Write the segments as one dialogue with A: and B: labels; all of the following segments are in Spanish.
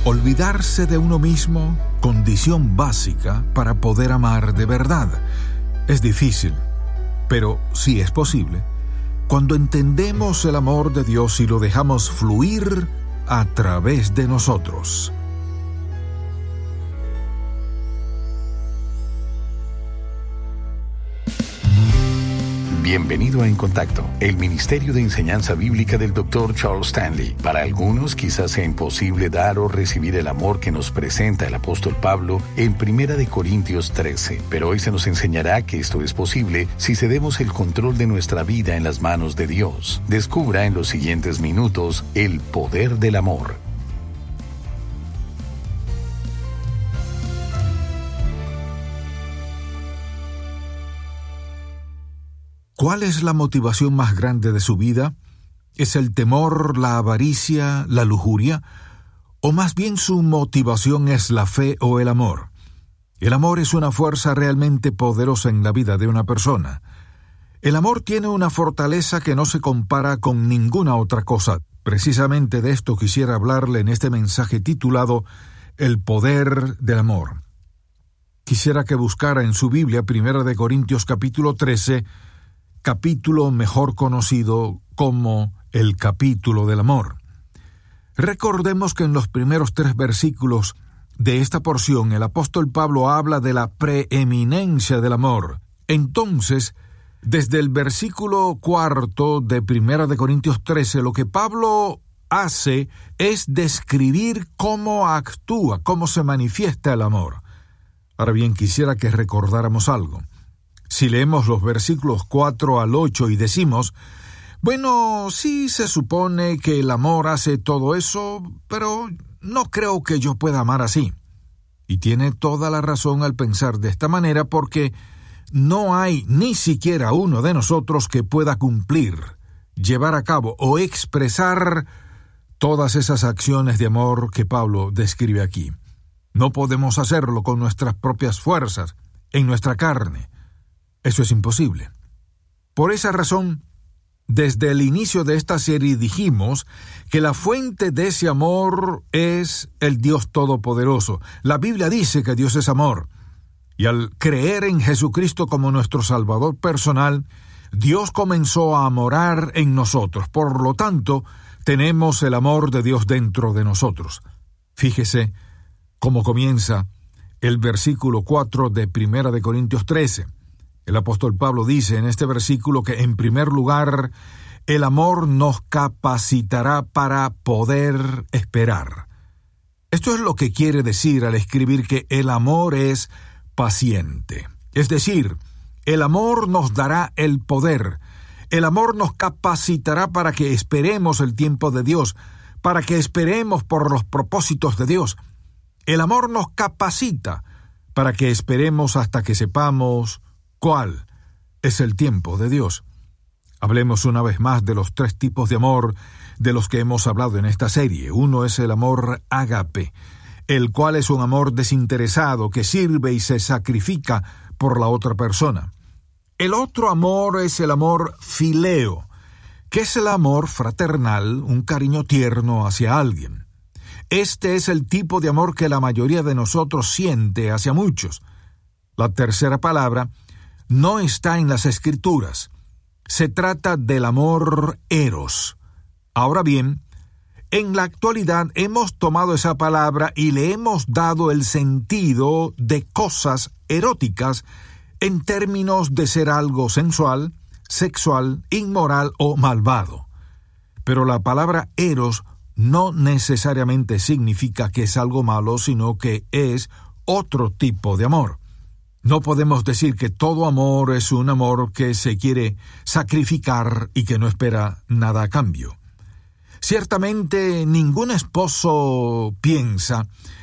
A: Olvidarse de uno mismo, condición básica para poder amar de verdad. Es difícil, pero sí es posible, cuando entendemos el amor de Dios y lo dejamos fluir a través de nosotros.
B: Bienvenido a En Contacto, el Ministerio de Enseñanza Bíblica del Dr. Charles Stanley. Para algunos quizás sea imposible dar o recibir el amor que nos presenta el apóstol Pablo en 1 Corintios 13, pero hoy se nos enseñará que esto es posible si cedemos el control de nuestra vida en las manos de Dios. Descubra en los siguientes minutos el poder del amor.
A: ¿Cuál es la motivación más grande de su vida? ¿Es el temor, la avaricia, la lujuria? ¿O más bien su motivación es la fe o el amor? El amor es una fuerza realmente poderosa en la vida de una persona. El amor tiene una fortaleza que no se compara con ninguna otra cosa. Precisamente de esto quisiera hablarle en este mensaje titulado El poder del amor. Quisiera que buscara en su Biblia 1 Corintios capítulo 13, capítulo mejor conocido como el capítulo del amor. Recordemos que en los primeros 3 versículos de esta porción el apóstol Pablo habla de la preeminencia del amor. Entonces, desde el versículo 4 de 1 Corintios 13, lo que Pablo hace es describir cómo actúa, cómo se manifiesta el amor. Ahora bien, quisiera que recordáramos algo. Si leemos los versículos 4 al 8 y decimos, bueno, sí se supone que el amor hace todo eso, pero no creo que yo pueda amar así. Y tiene toda la razón al pensar de esta manera porque no hay ni siquiera uno de nosotros que pueda cumplir, llevar a cabo o expresar todas esas acciones de amor que Pablo describe aquí. No podemos hacerlo con nuestras propias fuerzas, en nuestra carne. Eso es imposible. Por esa razón, desde el inicio de esta serie dijimos que la fuente de ese amor es el Dios Todopoderoso. La Biblia dice que Dios es amor. Y al creer en Jesucristo como nuestro Salvador personal, Dios comenzó a morar en nosotros. Por lo tanto, tenemos el amor de Dios dentro de nosotros. Fíjese cómo comienza el versículo 4 de 1 Corintios 13. El apóstol Pablo dice en este versículo que, en primer lugar, el amor nos capacitará para poder esperar. Esto es lo que quiere decir al escribir que el amor es paciente. Es decir, el amor nos dará el poder. El amor nos capacitará para que esperemos el tiempo de Dios, para que esperemos por los propósitos de Dios. El amor nos capacita para que esperemos hasta que sepamos ¿cuál es el tiempo de Dios? Hablemos una vez más de los 3 tipos de amor de los que hemos hablado en esta serie. Uno es el amor ágape, el cual es un amor desinteresado que sirve y se sacrifica por la otra persona. El otro amor es el amor fileo, que es el amor fraternal, un cariño tierno hacia alguien. Este es el tipo de amor que la mayoría de nosotros siente hacia muchos. La tercera palabra no está en las Escrituras. Se trata del amor eros. Ahora bien, en la actualidad hemos tomado esa palabra y le hemos dado el sentido de cosas eróticas en términos de ser algo sensual, sexual, inmoral o malvado. Pero la palabra eros no necesariamente significa que es algo malo, sino que es otro tipo de amor. No podemos decir que todo amor es un amor que se quiere sacrificar y que no espera nada a cambio. Ciertamente ningún esposo piensa,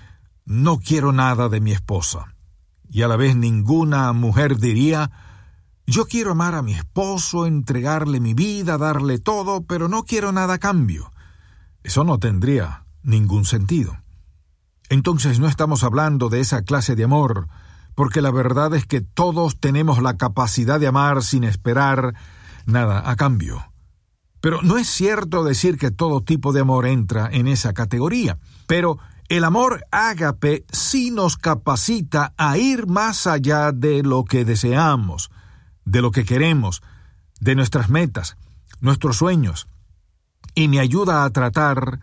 A: no quiero nada de mi esposa. Y a la vez ninguna mujer diría, yo quiero amar a mi esposo, entregarle mi vida, darle todo, pero no quiero nada a cambio. Eso no tendría ningún sentido. Entonces no estamos hablando de esa clase de amor, porque la verdad es que todos tenemos la capacidad de amar sin esperar nada a cambio. Pero no es cierto decir que todo tipo de amor entra en esa categoría, pero el amor ágape sí nos capacita a ir más allá de lo que deseamos, de lo que queremos, de nuestras metas, nuestros sueños, y me ayuda a tratar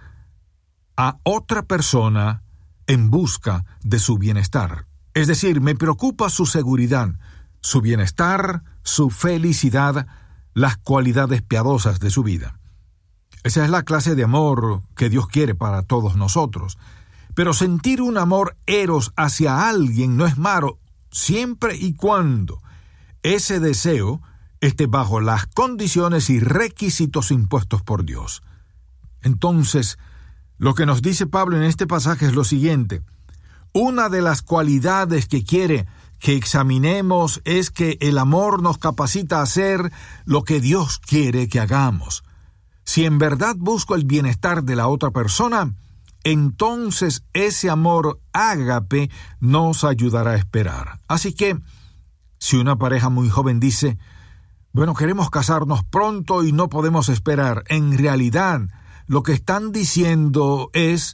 A: a otra persona en busca de su bienestar. Es decir, me preocupa su seguridad, su bienestar, su felicidad, las cualidades piadosas de su vida. Esa es la clase de amor que Dios quiere para todos nosotros. Pero sentir un amor eros hacia alguien no es malo, siempre y cuando ese deseo esté bajo las condiciones y requisitos impuestos por Dios. Entonces, lo que nos dice Pablo en este pasaje es lo siguiente: una de las cualidades que quiere que examinemos es que el amor nos capacita a hacer lo que Dios quiere que hagamos. Si en verdad busco el bienestar de la otra persona, entonces ese amor ágape nos ayudará a esperar. Así que, si una pareja muy joven dice, bueno, queremos casarnos pronto y no podemos esperar, en realidad lo que están diciendo es,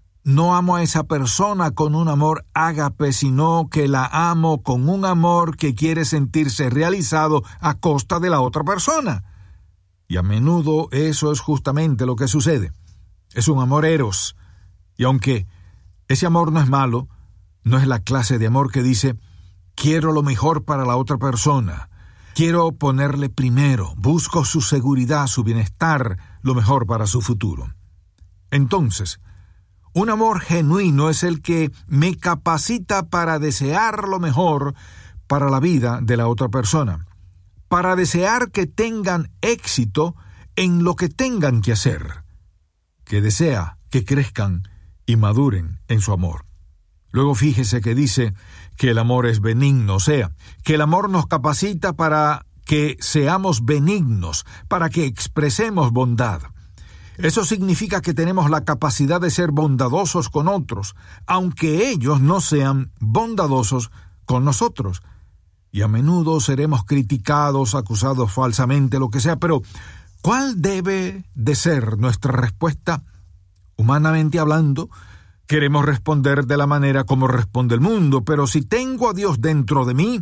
A: no amo a esa persona con un amor ágape, sino que la amo con un amor que quiere sentirse realizado a costa de la otra persona. Y a menudo eso es justamente lo que sucede. Es un amor eros. Y aunque ese amor no es malo, no es la clase de amor que dice, quiero lo mejor para la otra persona, quiero ponerle primero, busco su seguridad, su bienestar, lo mejor para su futuro. Entonces, un amor genuino es el que me capacita para desear lo mejor para la vida de la otra persona, para desear que tengan éxito en lo que tengan que hacer, que desea que crezcan y maduren en su amor. Luego fíjese que dice que el amor es benigno, o sea, que el amor nos capacita para que seamos benignos, para que expresemos bondad. Eso significa que tenemos la capacidad de ser bondadosos con otros, aunque ellos no sean bondadosos con nosotros. Y a menudo seremos criticados, acusados falsamente, lo que sea, pero ¿cuál debe de ser nuestra respuesta? Humanamente hablando, queremos responder de la manera como responde el mundo, pero si tengo a Dios dentro de mí,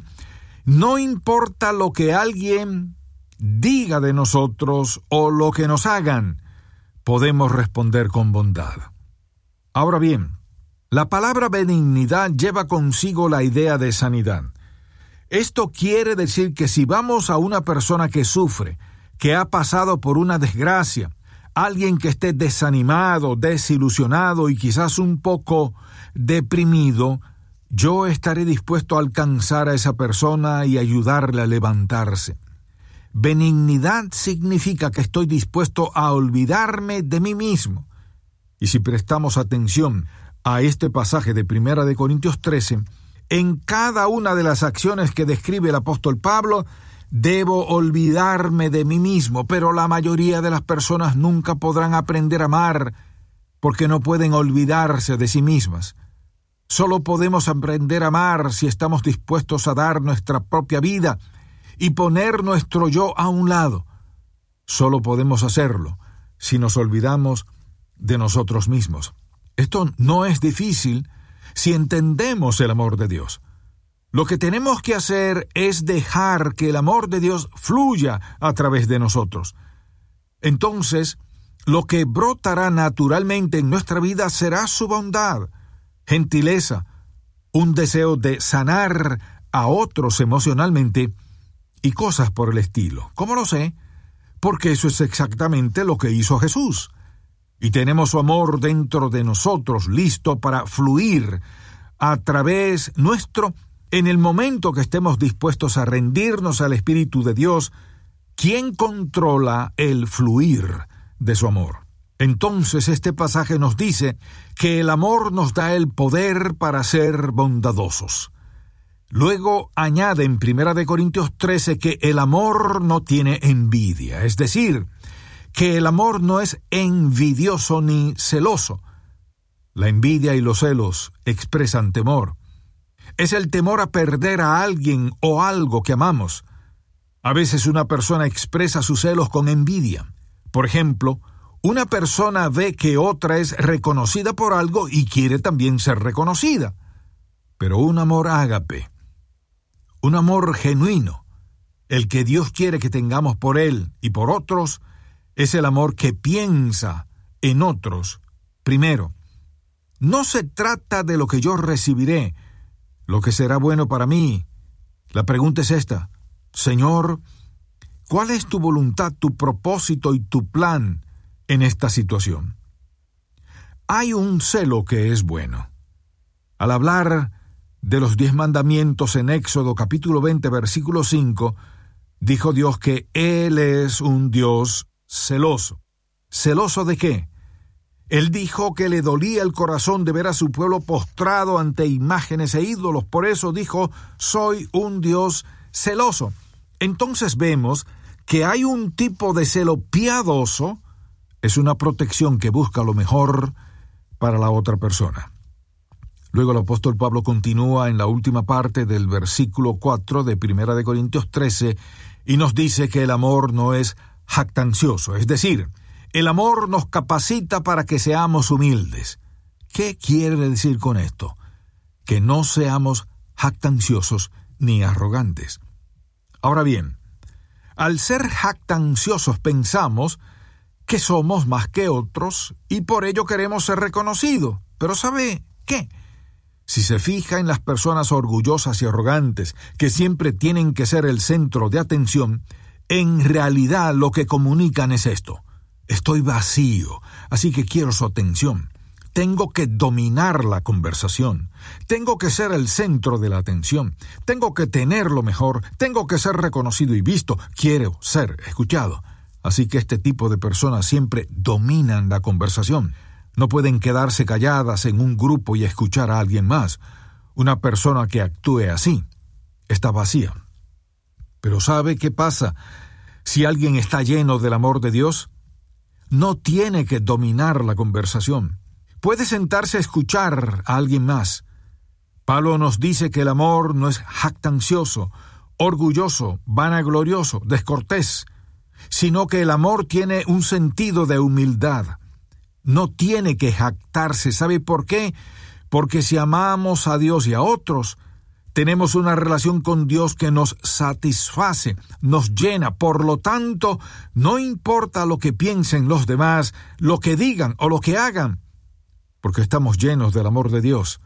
A: no importa lo que alguien diga de nosotros o lo que nos hagan, podemos responder con bondad. Ahora bien, la palabra benignidad lleva consigo la idea de sanidad. Esto quiere decir que si vamos a una persona que sufre, que ha pasado por una desgracia, alguien que esté desanimado, desilusionado y quizás un poco deprimido, yo estaré dispuesto a alcanzar a esa persona y ayudarle a levantarse. Benignidad significa que estoy dispuesto a olvidarme de mí mismo. Y si prestamos atención a este pasaje de 1 Corintios 13, en cada una de las acciones que describe el apóstol Pablo, debo olvidarme de mí mismo, pero la mayoría de las personas nunca podrán aprender a amar porque no pueden olvidarse de sí mismas. Solo podemos aprender a amar si estamos dispuestos a dar nuestra propia vida y poner nuestro yo a un lado. Solo podemos hacerlo si nos olvidamos de nosotros mismos. Esto no es difícil si entendemos el amor de Dios. Lo que tenemos que hacer es dejar que el amor de Dios fluya a través de nosotros. Entonces, lo que brotará naturalmente en nuestra vida será su bondad, gentileza, un deseo de sanar a otros emocionalmente y cosas por el estilo. ¿Cómo lo sé? Porque eso es exactamente lo que hizo Jesús. Y tenemos su amor dentro de nosotros, listo para fluir a través nuestro en el momento que estemos dispuestos a rendirnos al Espíritu de Dios, quien controla el fluir de su amor. Entonces este pasaje nos dice que el amor nos da el poder para ser bondadosos. Luego añade en 1 Corintios 13 que el amor no tiene envidia, es decir, que el amor no es envidioso ni celoso. La envidia y los celos expresan temor. Es el temor a perder a alguien o algo que amamos. A veces una persona expresa sus celos con envidia. Por ejemplo, Una persona ve que otra es reconocida por algo y quiere también ser reconocida. Pero un amor ágape, un amor genuino, el que Dios quiere que tengamos por Él y por otros, es el amor que piensa en otros primero. No se trata de lo que yo recibiré, lo que será bueno para mí. La pregunta es esta: Señor, ¿cuál es tu voluntad, tu propósito y tu plan en esta situación? Hay un celo que es bueno. Al hablar de los 10 mandamientos en Éxodo capítulo 20, versículo 5, dijo Dios que Él es un Dios celoso. ¿Celoso de qué? Él dijo que le dolía el corazón de ver a su pueblo postrado ante imágenes e ídolos. Por eso dijo, soy un Dios celoso. Entonces vemos que hay un tipo de celo piadoso, es una protección que busca lo mejor para la otra persona. Luego el apóstol Pablo continúa en la última parte del versículo 4 de 1 Corintios 13 y nos dice que el amor no es jactancioso, es decir, el amor nos capacita para que seamos humildes. ¿Qué quiere decir con esto? Que no seamos jactanciosos ni arrogantes. Ahora bien, al ser jactanciosos pensamos que somos más que otros y por ello queremos ser reconocidos. Pero ¿sabe qué? Si se fija en las personas orgullosas y arrogantes que siempre tienen que ser el centro de atención, en realidad lo que comunican es esto: estoy vacío, así que quiero su atención. Tengo que dominar la conversación. Tengo que ser el centro de la atención. Tengo que tener lo mejor. Tengo que ser reconocido y visto. Quiero ser escuchado. Así que este tipo de personas siempre dominan la conversación. No pueden quedarse calladas en un grupo y escuchar a alguien más. Una persona que actúe así está vacía. Pero ¿sabe qué pasa si alguien está lleno del amor de Dios? No tiene que dominar la conversación. Puede sentarse a escuchar a alguien más. Pablo nos dice que el amor no es jactancioso, orgulloso, vanaglorioso, descortés, sino que el amor tiene un sentido de humildad. No tiene que jactarse. ¿Sabe por qué? Porque si amamos a Dios y a otros, tenemos una relación con Dios que nos satisface, nos llena. Por lo tanto, no importa lo que piensen los demás, lo que digan o lo que hagan, porque estamos llenos del amor de Dios.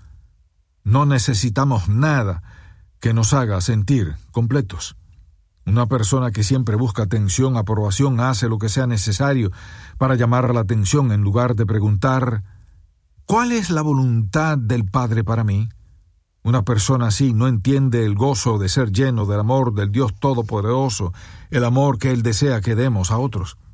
A: No necesitamos nada que nos haga sentir completos. Una persona que siempre busca atención, aprobación, hace lo que sea necesario para llamar la atención en lugar de preguntar, ¿cuál es la voluntad del Padre para mí? Una persona así no entiende el gozo de ser lleno del amor del Dios Todopoderoso, el amor que Él desea que demos a otros.